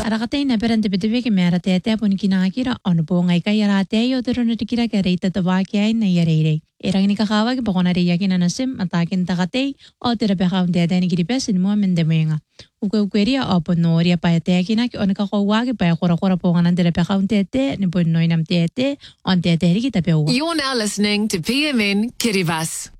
Arakatay na perante bitibiki mera tete pun kinakira ono po ngai kaya rate yo tero na tikira kaya reita tawaki ay na yarere. Irang ni kakawag bako na riyakin na nasim atakin takatay o tira pekaw tete ni kiripesin mo mendemenga. Ukweria o ponoria pa tete na ki ono kakawag pa kora po nga tira pekaw tete ni punoy nam tete on tete kita pewa. You're now listening to PMN Kiribati.